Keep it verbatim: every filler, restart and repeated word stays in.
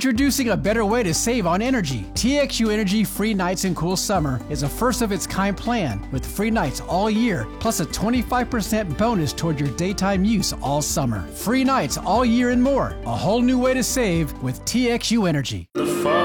Introducing a better way to save on energy. T X U Energy Free Nights and Cool Summer is a first-of-its-kind plan with free nights all year, plus a twenty-five percent bonus toward your daytime use all summer. Free nights all year and more. A whole new way to save with T X U Energy. The